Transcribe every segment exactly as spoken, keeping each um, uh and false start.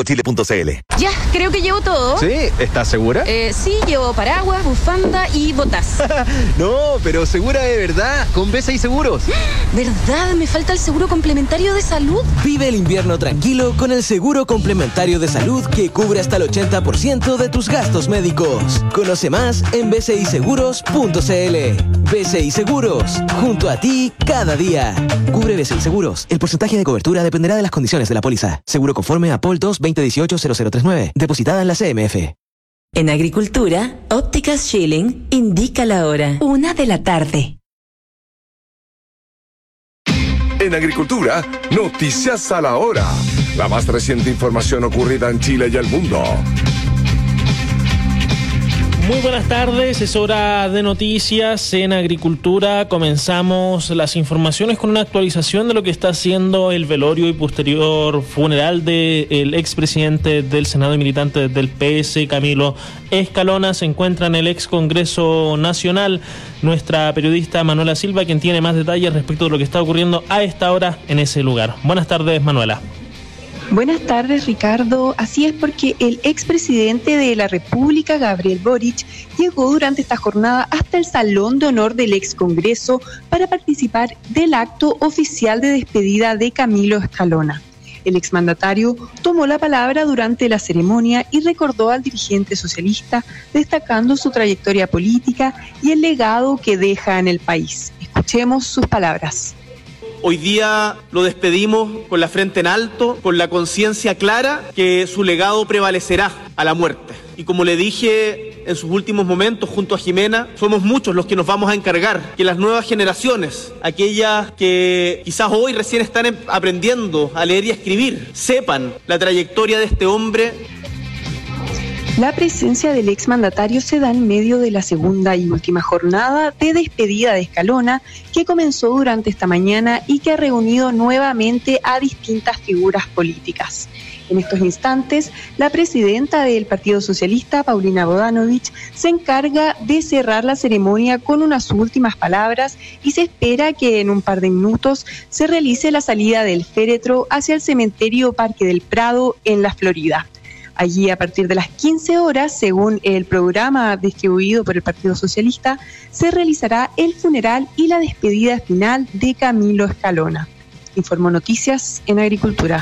chile punto c l. Ya, creo que llevo todo. ¿Sí? ¿Estás segura? Eh, sí, llevo paraguas, bufanda y botas. No, pero segura de verdad, con B C I Seguros. ¿Verdad? Me falta el seguro complementario de salud. Vive el invierno tranquilo con el seguro complementario de salud que cubre hasta el ochenta por ciento de tus gastos médicos. Conoce más en b c i seguros punto c l. B C I Seguros, junto a ti cada día. Cubre B C I Seguros. El porcentaje de cobertura dependerá de las condiciones de la póliza. Seguro conforme a P O L dos veinte dieciocho cero cero treinta y nueve. Depositada en la C M F. En Agricultura, Ópticas Schilling indica la hora. Una de la tarde. En Agricultura, noticias a la hora. La más reciente información ocurrida en Chile y el mundo. Muy buenas tardes, es hora de noticias en Agricultura. Comenzamos las informaciones con una actualización de lo que está haciendo el velorio y posterior funeral del expresidente del Senado y militante del P S, Camilo Escalona. Se encuentra en el ex Congreso Nacional nuestra periodista Manuela Silva, quien tiene más detalles respecto de lo que está ocurriendo a esta hora en ese lugar. Buenas tardes, Manuela. Buenas tardes, Ricardo. Así es, porque el expresidente de la República, Gabriel Boric, llegó durante esta jornada hasta el Salón de Honor del ex Congreso para participar del acto oficial de despedida de Camilo Escalona. El exmandatario tomó la palabra durante la ceremonia y recordó al dirigente socialista, destacando su trayectoria política y el legado que deja en el país. Escuchemos sus palabras. Hoy día lo despedimos con la frente en alto, con la conciencia clara que su legado prevalecerá a la muerte. Y como le dije en sus últimos momentos junto a Jimena, somos muchos los que nos vamos a encargar que las nuevas generaciones, aquellas que quizás hoy recién están aprendiendo a leer y a escribir, sepan la trayectoria de este hombre. La presencia del exmandatario se da en medio de la segunda y última jornada de despedida de Escalona, que comenzó durante esta mañana y que ha reunido nuevamente a distintas figuras políticas. En estos instantes, la presidenta del Partido Socialista, Paulina Bodanovich, se encarga de cerrar la ceremonia con unas últimas palabras y se espera que en un par de minutos se realice la salida del féretro hacia el cementerio Parque del Prado en la Florida. Allí, a partir de las quince horas, según el programa distribuido por el Partido Socialista, se realizará el funeral y la despedida final de Camilo Escalona. Informó Noticias en Agricultura.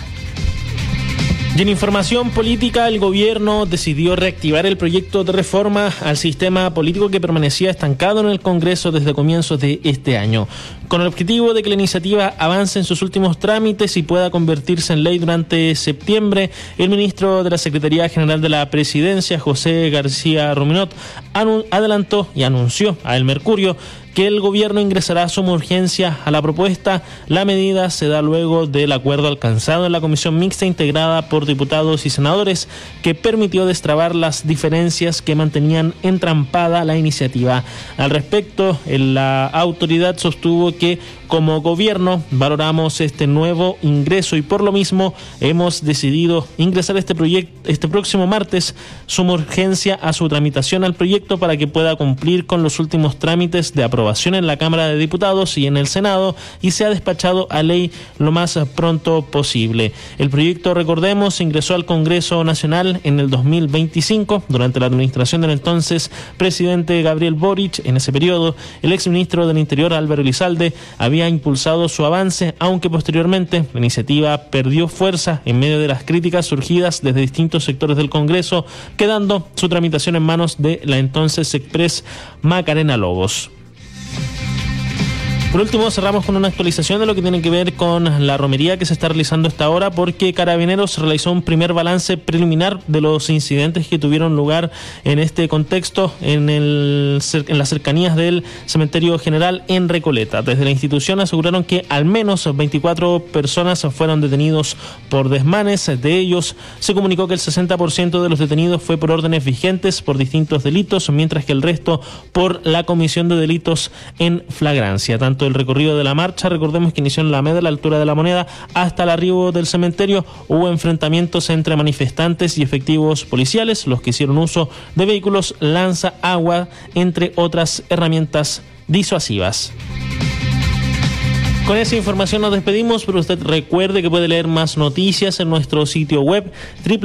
Y en información política, el gobierno decidió reactivar el proyecto de reforma al sistema político que permanecía estancado en el Congreso desde comienzos de este año, con el objetivo de que la iniciativa avance en sus últimos trámites y pueda convertirse en ley durante septiembre. El ministro de la Secretaría General de la Presidencia, José García Ruminot, adelantó y anunció a El Mercurio que el gobierno ingresará suma urgencia a la propuesta. La medida se da luego del acuerdo alcanzado en la comisión mixta integrada por diputados y senadores, que permitió destrabar las diferencias que mantenían entrampada la iniciativa. Al respecto, la autoridad sostuvo que como gobierno valoramos este nuevo ingreso y por lo mismo hemos decidido ingresar este proyecto este próximo martes suma urgencia a su tramitación al proyecto para que pueda cumplir con los últimos trámites de aprobación en la Cámara de Diputados y en el Senado y sea despachado a ley lo más pronto posible. El proyecto, recordemos, ingresó al Congreso Nacional en el dos mil veinticinco durante la administración del entonces presidente Gabriel Boric. En ese periodo, el exministro del Interior, Álvaro Elizalde, había ha impulsado su avance, aunque posteriormente la iniciativa perdió fuerza en medio de las críticas surgidas desde distintos sectores del Congreso, quedando su tramitación en manos de la entonces Express Macarena Lobos. Por último, cerramos con una actualización de lo que tiene que ver con la romería que se está realizando hasta ahora, porque Carabineros realizó un primer balance preliminar de los incidentes que tuvieron lugar en este contexto en, el, en las cercanías del Cementerio General en Recoleta. Desde la institución aseguraron que al menos veinticuatro personas fueron detenidos por desmanes. De ellos, se comunicó que el sesenta por ciento de los detenidos fue por órdenes vigentes por distintos delitos, mientras que el resto por la comisión de delitos en flagrancia. Tanto el recorrido de la marcha, recordemos que inició en la Alameda, a la altura de la Moneda, hasta el arribo del cementerio. Hubo enfrentamientos entre manifestantes y efectivos policiales, los que hicieron uso de vehículos lanza agua, entre otras herramientas disuasivas. Con esa información nos despedimos, pero usted recuerde que puede leer más noticias en nuestro sitio web